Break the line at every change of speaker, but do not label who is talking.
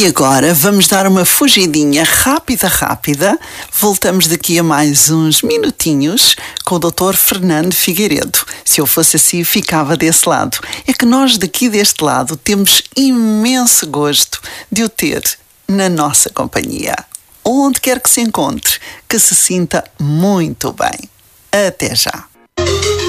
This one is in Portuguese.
E agora vamos dar uma fugidinha rápida. Voltamos daqui a mais uns minutinhos com o Dr. Fernando Figueiredo. Se eu fosse assim, ficava desse lado. É que nós daqui deste lado temos imenso gosto de o ter na nossa companhia. Onde quer que se encontre, que se sinta muito bem. Até já!